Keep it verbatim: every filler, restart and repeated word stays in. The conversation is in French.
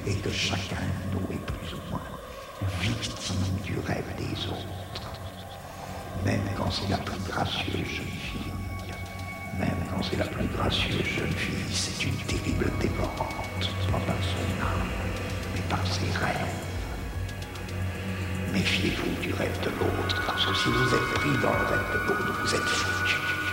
et que chacun de nous est plus ou moins victime du rêve des autres. Même quand c'est la plus gracieuse jeune fille, même quand c'est la plus gracieuse jeune fille, c'est une terrible dévorante, pas par son âme, mais par ses rêves. Méfiez-vous du rêve de l'autre, parce que si vous êtes pris dans le rêve de l'autre, vous êtes foutu.